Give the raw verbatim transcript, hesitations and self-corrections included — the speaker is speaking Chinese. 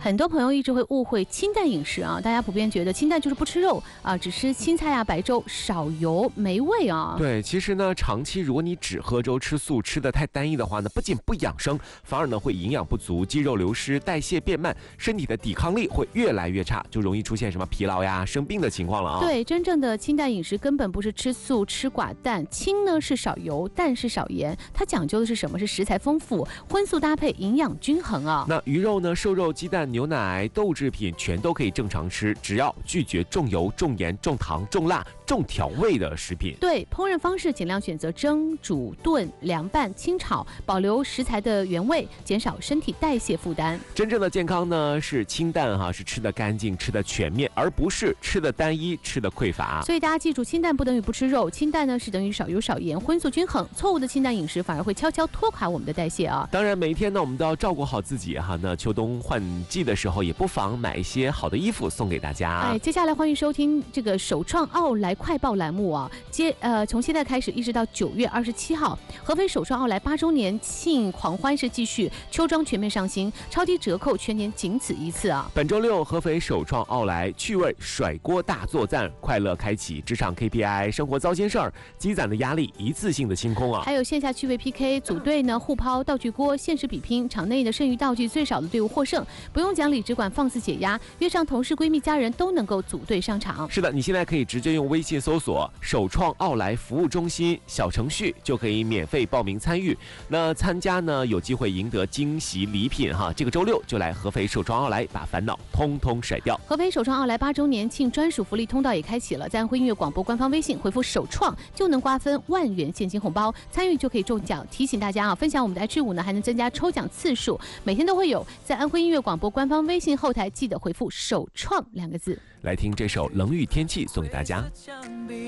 很多朋友一直会误会清淡饮食啊，大家普遍觉得清淡就是不吃肉啊，只吃青菜啊、白粥，少油没味啊。 对，其实呢，长期如果你只喝粥吃素，吃的太单一的话呢，不仅不养生，反而呢会营养不足、肌肉流失、代谢变慢，身体的抵抗力会越来越差，就容易出现什么疲劳呀、生病的情况了啊。 对，真正的清淡饮食根本不是吃素吃寡淡，清呢是少油，淡是少盐，它讲究的是什么？是食材丰富，荤素搭配，营养均衡啊。 那鱼肉呢、瘦肉、鸡蛋、牛奶、豆制品全都可以正常吃，只要拒绝重油、重盐、重糖、重辣、重调味的食品。 对，烹饪方式尽量选择蒸、煮、炖、凉拌、清炒，保留食材的原味，减少身体代谢负担。 真正的健康呢，是清淡哈、啊，是吃得干净、吃得全面，而不是吃得单一、吃得匮乏。 所以大家记住，清淡不等于不吃肉，清淡呢是等于少油少盐，荤素均衡。错误的清淡饮食反而会悄悄拖垮我们的代谢啊。 当然，每一天呢，我们都要照顾好自己哈。那秋冬换季的时候，也不妨买一些好的衣服送给大家。 哎，接下来欢迎收听这个首创奥莱快报栏目啊，接呃从现在开始一直到九月二十七号，合肥首创奥莱八周年庆狂欢是继续，秋装全面上新，超低折扣，全年仅此一次啊！ 本周六，合肥首创奥莱趣味甩锅大作战，快乐开启，职场 K P I， 生活糟心事儿，积攒的压力一次性的清空啊！ 还有线下趣味 P K， 组队呢互抛道具锅，限时比拼，场内的剩余道具最少的队伍获胜，不用讲理，只管放肆解压，约上同事、闺蜜、家人都能够组队上场。 是的，你现在可以直接用微信搜索“首创奥莱服务中心”小程序，就可以免费报名参与。那参加呢，有机会赢得惊喜礼品哈！这个周六就来合肥首创奥莱，把烦恼通通甩掉。 合肥首创奥莱八周年庆专属福利通道也开启了，在安徽音乐广播官方微信回复“首创”就能瓜分万元现金红包，参与就可以中奖。提醒大家啊，分享我们的 H 五呢，还能增加抽奖次数，每天都会有。在安徽音乐广播官方微信后台记得回复“首创”两个字。 来听这首《冷雨天气》送给大家。